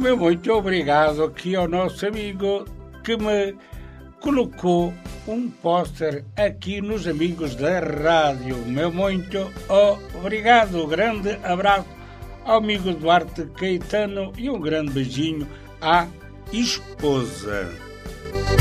meu muito obrigado aqui ao nosso amigo que me colocou um póster aqui nos Amigos da Rádio. Meu muito obrigado. Grande abraço ao amigo Duarte Caetano e um grande beijinho à esposa.